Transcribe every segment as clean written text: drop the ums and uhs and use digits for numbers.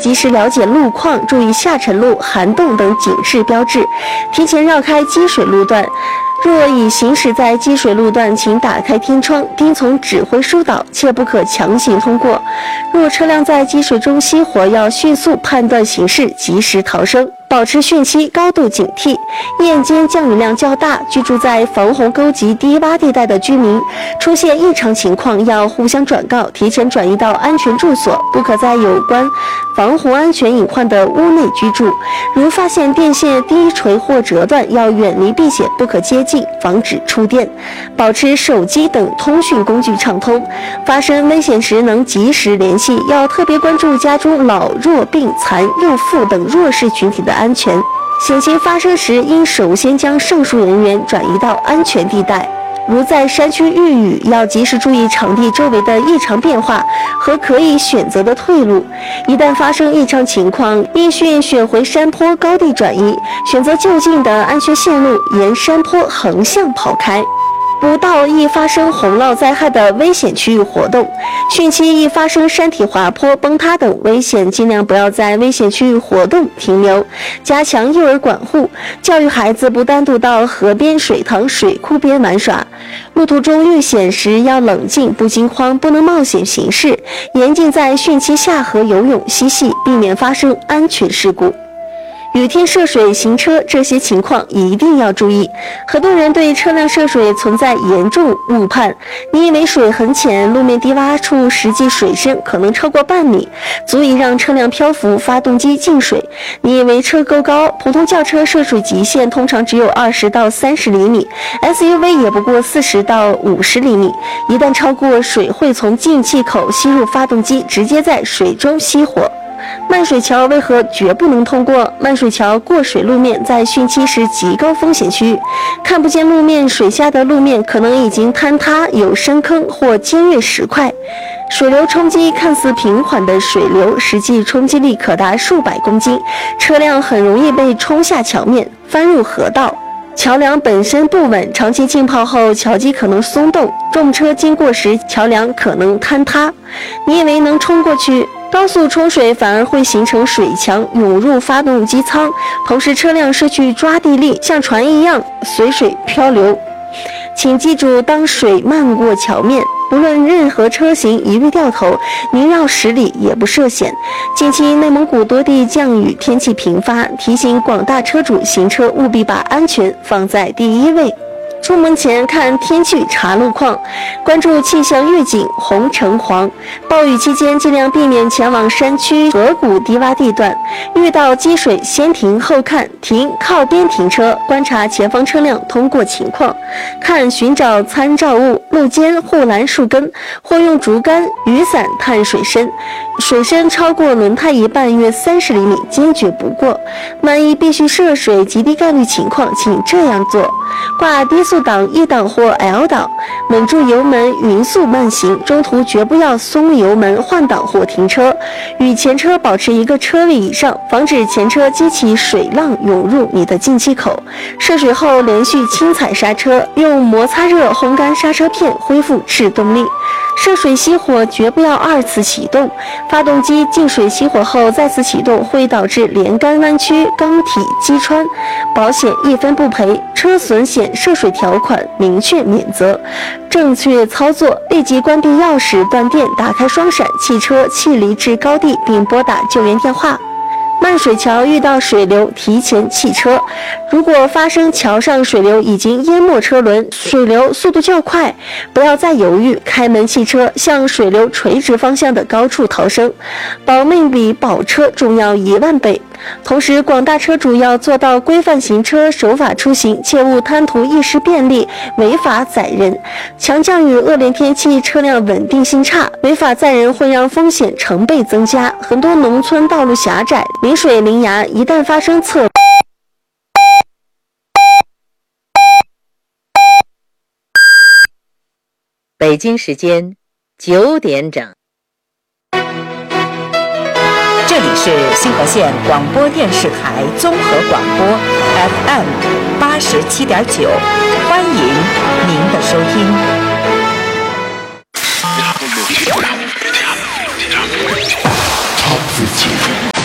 及时了解路况，注意下沉路、涵洞等警示标志，提前绕开积水路段。若已行驶在积水路段，请打开天窗，听从指挥疏导，切不可强行通过。若车辆在积水中熄火，要迅速判断形势，及时逃生，保持汛期高度警惕。夜间降雨量较大，居住在防洪沟及低洼地带的居民，出现异常情况要互相转告，提前转移到安全住所，不可在有关防洪安全隐患的屋内居住。如发现电线低垂或折断，要远离避险，不可接近，防止触电。保持手机等通讯工具畅通，发生危险时能及时联系。要特别关注家中老弱病残、幼妇等弱势群体的安全。险情发生时，应首先将上述人员转移到安全地带。如在山区遇雨，要及时注意场地周围的异常变化和可以选择的退路。一旦发生异常情况，应迅选回山坡高地转移，选择就近的安全线路，沿山坡横向跑开。不到易发生洪涝灾害的危险区域活动，汛期易发生山体滑坡、崩塌等危险，尽量不要在危险区域活动停留。加强幼儿管护，教育孩子不单独到河边、水塘、水库边玩耍。路途中遇险时要冷静，不惊慌，不能冒险行事，严禁在汛期下河游泳嬉戏，避免发生安全事故。雨天涉水行车，这些情况一定要注意。很多人对车辆涉水存在严重误判，你以为水很浅，路面低洼处实际水深可能超过半米，足以让车辆漂浮，发动机进水。你以为车够高，普通轿车涉水极限通常只有20到30厘米， SUV 也不过40到50厘米，一旦超过水会从进气口吸入发动机，直接在水中熄火。漫水桥为何绝不能通过？漫水桥过水路面在汛期是极高风险区域，看不见路面，水下的路面可能已经坍塌，有深坑或尖锐石块。水流冲击看似平缓的水流，实际冲击力可达数百公斤，车辆很容易被冲下桥面，翻入河道。桥梁本身不稳，长期浸泡后桥基可能松动，重车经过时桥梁可能坍塌。你以为能冲过去，高速冲水反而会形成水墙，涌入发动机舱，同时车辆失去抓地力，像船一样随水漂流。请记住，当水漫过桥面，不论任何车型一律掉头，宁绕10里也不涉险。近期内蒙古多地降雨，天气频发，提醒广大车主行车务必把安全放在第一位。出门前看天气查路况，关注气象预警红橙黄。暴雨期间尽量避免前往山区河谷低洼地段，遇到积水先停后看，停靠边停车，观察前方车辆通过情况，看寻找参照物，路肩护栏树根或用竹竿、雨伞探水深，水深超过轮胎一半约30厘米，坚决不过。万一必须涉水极低概率情况，请这样做：挂低速档、E档或 L 档，稳住油门，匀速慢行，中途绝不要松油门、换挡或停车，与前车保持一个车位以上，防止前车激起水浪涌入你的进气口。涉水后连续轻踩刹车，用摩擦热烘干刹车片，恢复制动力。涉水熄火绝不要2次启动，发动机进水熄火后再次启动会导致连杆弯曲、缸体击穿，保险1分不赔，车损险涉水条款明确免责。正确操作，立即关闭钥匙、断电，打开双闪，汽车弃离至高地，并拨打救援电话。漫水桥遇到水流，提前弃车。如果发生桥上水流已经淹没车轮，水流速度较快，不要再犹豫，开门弃车，向水流垂直方向的高处逃生，保命比保车重要10000倍。同时，广大车主要做到规范行车、守法出行，切勿贪图一时便利，违法载人。强降雨、恶劣天气，车辆稳定性差，违法载人会让风险成倍增加。很多农村道路狭窄，临水临崖，一旦发生侧北京时间9点整。这里是新河县广播电视台综合广播 FM 87.9，欢迎您的收听。 超自己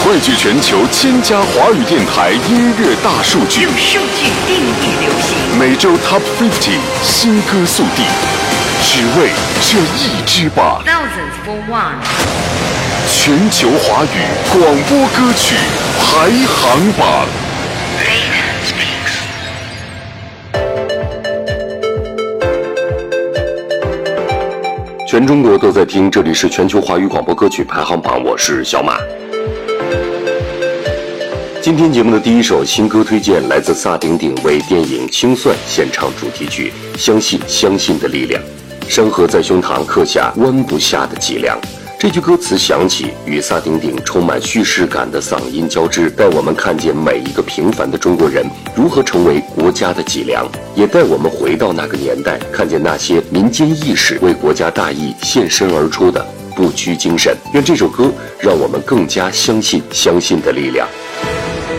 汇聚全球1000家华语电台音乐大数据， 用数据定义流行， 每周 Top 50新歌速递，只为这一支吧。 Thousands for one， 全球华语广播歌曲排行榜。全中国都在听，这里是全球华语广播歌曲排行榜，我是小马。今天节目的第一首新歌推荐来自萨顶顶为电影《清算》献唱主题曲《相信相信的力量》，山河在胸膛刻下弯不下的脊梁。这句歌词响起，与萨顶顶充满叙事感的嗓音交织，带我们看见每一个平凡的中国人如何成为国家的脊梁，也带我们回到那个年代，看见那些民间意识为国家大义献身而出的不屈精神。愿这首歌让我们更加相信相信的力量。